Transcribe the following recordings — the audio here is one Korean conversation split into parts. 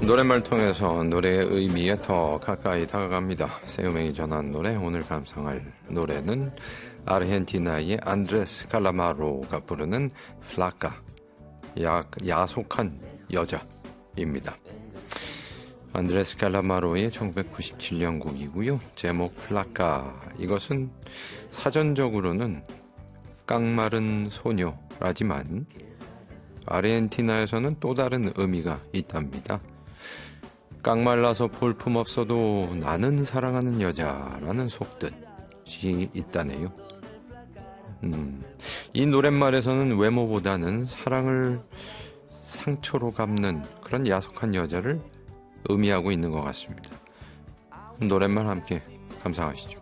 노랫말 통해서 노래의 의미에 더 가까이 다가갑니다. 세우명이 전한 노래, 오늘 감상할 노래는 아르헨티나의 안드레스 칼라마로가 부르는 플라카, 야속한 여자입니다. 안드레스 칼라마로의 1997년 곡이고요. 제목 플라카, 이것은 사전적으로는 깡마른 소녀라지만 아르헨티나에서는 또 다른 의미가 있답니다. 깡말라서 볼품없어도 나는 사랑하는 여자라는 속뜻이 있다네요. 이 노랫말에서는 외모보다는 사랑을 상처로 갚는 그런 야속한 여자를 의미하고 있는 것 같습니다. 노랫말 함께 감상하시죠.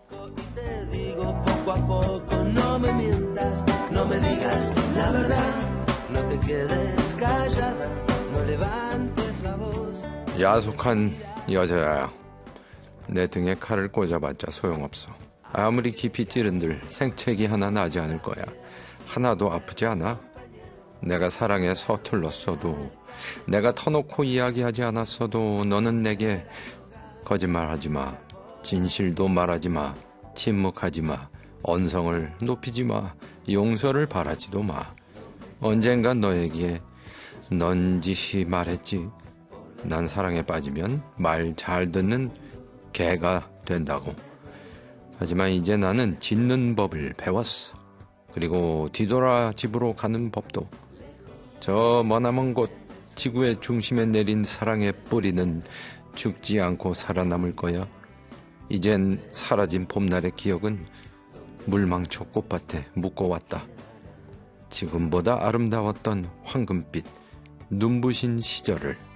야속한 여자야, 내 등에 칼을 꽂아봤자 소용없어. 아무리 깊이 찌른들 생채기 하나 나지 않을 거야. 하나도 아프지 않아. 내가 사랑에 서툴렀어도, 내가 터놓고 이야기하지 않았어도 너는 내게 거짓말하지 마, 진실도 말하지 마, 침묵하지 마, 언성을 높이지 마, 용서를 바라지도 마. 언젠간 너에게 넌지시 말했지. 난 사랑에 빠지면 말 잘 듣는 개가 된다고. 하지만 이제 나는 짖는 법을 배웠어. 그리고 뒤돌아 집으로 가는 법도. 저 머나먼 곳 지구의 중심에 내린 사랑의 뿌리는 죽지 않고 살아남을 거야. 이젠 사라진 봄날의 기억은 물망초 꽃밭에 묶어왔다. 지금보다 아름다웠던 황금빛 눈부신 시절을